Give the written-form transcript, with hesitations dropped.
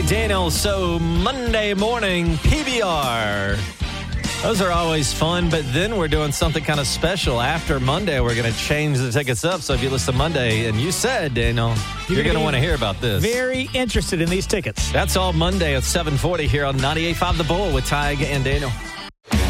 Daniel. So Monday morning PBR. Those are always fun, but then we're doing something kind of special. After Monday, we're going to change the tickets up. So if you listen to Monday, and you said, Daniel, you're going to want to hear about this. Very interested in these tickets. That's all Monday at 7:40 here on 98.5 The Bull with Tig and Daniel.